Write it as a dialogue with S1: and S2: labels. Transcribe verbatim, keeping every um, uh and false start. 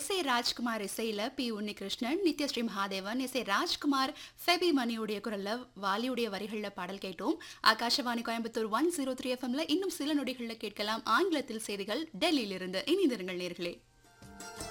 S1: S A Rajkumar இசையில B Unnikrishnan, Nithyasri Mahadevan, S A Rajkumar, Febi மணியுடைய குரல்ல வாலியுடைய வரிகள்ல பாடல் கேட்டோம். Akashvani Coimbatore one zero three எஃப்எம்ல இன்னும் சில நொடிகள்ல கேட்கலாம் ஆங்கிலத்தில் செய்திகள் டெல்லியிலிருந்து. இணைந்திருங்கள் நேர்களே.